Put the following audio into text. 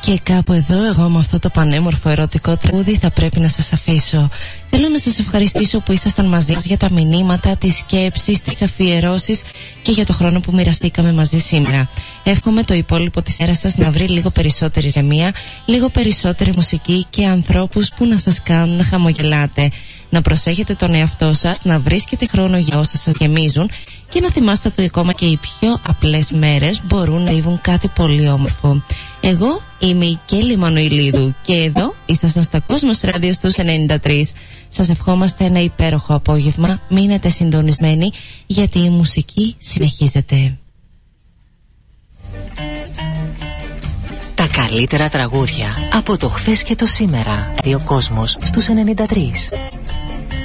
Και κάπου εδώ εγώ με αυτό το πανέμορφο ερωτικό τραγούδι θα πρέπει να σας αφήσω. Θέλω να σας ευχαριστήσω που ήσασταν μαζί μας για τα μηνύματα, τις σκέψεις, τις αφιερώσεις και για το χρόνο που μοιραστήκαμε μαζί σήμερα. Εύχομαι το υπόλοιπο της μέρας σας να βρει λίγο περισσότερη ηρεμία, λίγο περισσότερη μουσική και ανθρώπους που να σας κάνουν να χαμογελάτε. Να προσέχετε τον εαυτό σας, να βρίσκετε χρόνο για όσα σας γεμίζουν και να θυμάστε ότι ακόμα και οι πιο απλές μέρες μπορούν να δείβουν κάτι πολύ όμορφο. Εγώ είμαι η Κέλλη Μανουηλίδου και εδώ ήσασταν στα Κόσμος Ράδιο στους 93. Σας ευχόμαστε ένα υπέροχο απόγευμα. Μείνετε συντονισμένοι γιατί η μουσική συνεχίζεται. Τα καλύτερα τραγούδια από το χθες και το σήμερα. Ο Κόσμος στους 93.